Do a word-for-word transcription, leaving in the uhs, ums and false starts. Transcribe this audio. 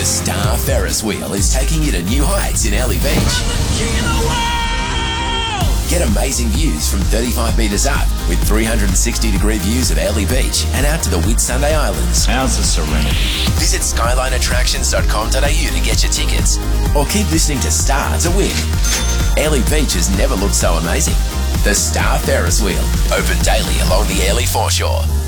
Star Ferris wheel is taking you to new heights in Airlie Beach. Get amazing views from thirty-five metres up with three hundred sixty degree views of Airlie Beach and out to the Whitsunday Islands. How's the serenity? Visit skyline attractions dot com dot a u to get your tickets or keep listening to Star to win. Airlie Beach has never looked so amazing. The Star Ferris wheel, open daily along the Airlie foreshore.